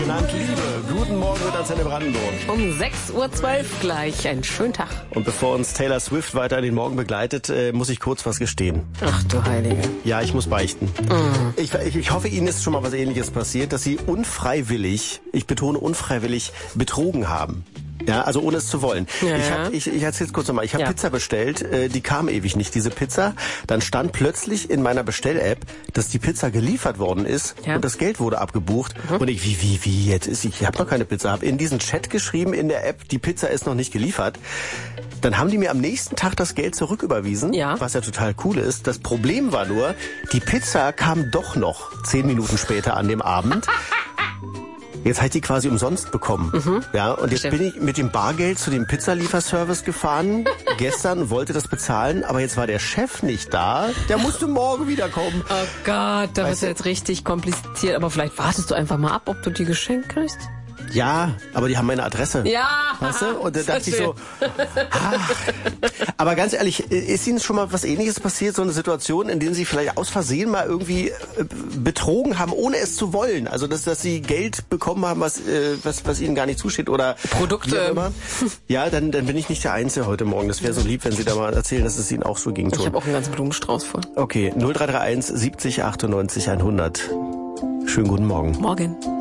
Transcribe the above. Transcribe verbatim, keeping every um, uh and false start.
genannt Liebe. Guten Morgen mit Antenne Brandenburg. Um sechs Uhr zwölf gleich. Einen schönen Tag. Und bevor uns Taylor Swift weiter in den Morgen begleitet, äh, muss ich kurz was gestehen. Ach du Heilige. Ja, ich muss beichten. Mm. Ich, ich, ich hoffe, Ihnen ist schon mal was Ähnliches passiert, dass Sie unfreiwillig, ich betone unfreiwillig, betrogen haben. Ja, also ohne es zu wollen. Ja, ich ja. hab, ich, ich erzähl's kurz nochmal. Ich habe Ja. Pizza bestellt, äh, die kam ewig nicht, diese Pizza. Dann stand plötzlich in meiner Bestell-App, dass die Pizza geliefert worden ist Ja. und das Geld wurde abgebucht. Mhm. Und ich, wie, wie, wie, jetzt ist ich, ich habe noch keine Pizza. Habe in diesen Chat geschrieben in der App, die Pizza ist noch nicht geliefert. Dann haben die mir am nächsten Tag das Geld zurücküberwiesen, Ja. was ja total cool ist. Das Problem war nur, die Pizza kam doch noch zehn Minuten später an dem Abend. Jetzt habe ich die quasi umsonst bekommen. Mhm. Ja, und jetzt Stimmt. bin ich mit dem Bargeld zu dem Pizzalieferservice gefahren gestern, wollte das bezahlen, aber jetzt war der Chef nicht da. Der musste morgen wiederkommen. Oh Gott, da Weißt wird jetzt richtig kompliziert. Aber vielleicht wartest du einfach mal ab, ob du die geschenkt kriegst. Ja, aber die haben meine Adresse. Ja. Weißt du? Und da Ist dachte ich so, ach. Aber ganz ehrlich, ist Ihnen schon mal was Ähnliches passiert? So eine Situation, in der Sie vielleicht aus Versehen mal irgendwie äh, betrogen haben, ohne es zu wollen? Also, dass, dass Sie Geld bekommen haben, was, äh, was, was Ihnen gar nicht zusteht oder Produkte. wie auch immer? Ja, dann, dann bin ich nicht der Einzige heute Morgen. Das wäre so lieb, wenn Sie da mal erzählen, dass es Ihnen auch so ging. Ich Schon. habe auch einen ganzen Blumenstrauß voll. Okay, null drei drei eins siebzig achtundneunzig hundert. Schönen guten Morgen. Morgen.